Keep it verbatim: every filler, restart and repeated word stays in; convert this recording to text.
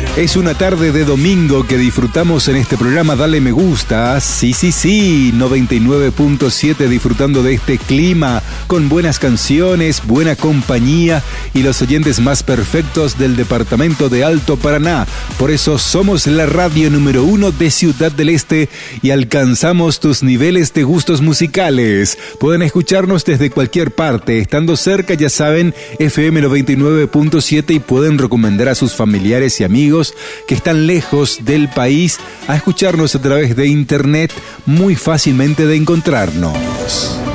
Es una tarde de domingo que disfrutamos en este programa Dale Me Gusta. Sí, sí, sí, noventa y nueve punto siete, disfrutando de este clima con buenas canciones, buena compañía y los oyentes más perfectos del departamento de Alto Paraná. Por eso somos la radio número uno de Ciudad del Este y alcanzamos tus niveles de gustos musicales. Pueden escucharnos desde cualquier parte, estando cerca, ya saben, F M noventa y nueve punto siete, y pueden recomendar a sus familiares y amigos que están lejos del país a escucharnos a través de internet, muy fácilmente de encontrarnos.